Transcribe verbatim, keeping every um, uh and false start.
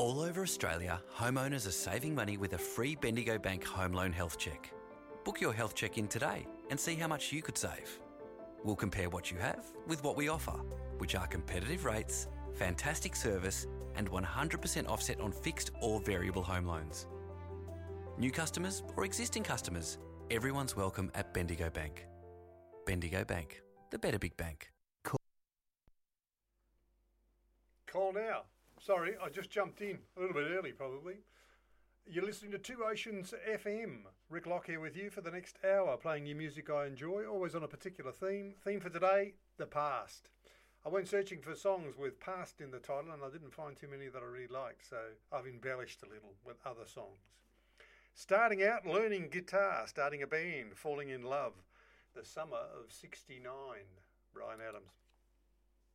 All over Australia, homeowners are saving money with a free Bendigo Bank Home Loan Health Check. Book your health check in today and see how much you could save. We'll compare what you have with what we offer, which are competitive rates, fantastic service, and one hundred percent offset on fixed or variable home loans. New customers or existing customers, everyone's welcome at Bendigo Bank. Bendigo Bank, the better big bank. Call, Call now. Sorry, I just jumped in a little bit early, probably. You're listening to Two Oceans F M. Rick Lock here with you for the next hour, playing you music I enjoy, always on a particular theme. Theme for today, the past. I went searching for songs with past in the title and I didn't find too many that I really liked, so I've embellished a little with other songs. Starting out, learning guitar, starting a band, falling in love. The summer of sixty-nine, Bryan Adams.